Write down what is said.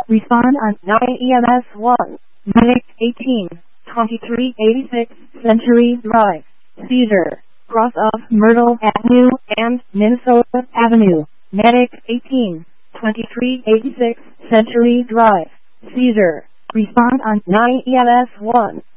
Respond on 9 EMS 1. Medic 18, 2386 Century Drive. Seizure. Cross of Myrtle Avenue and Minnesota Avenue. Medic 18, 2386 Century Drive. Seizure. Respond on 9 EMS 1.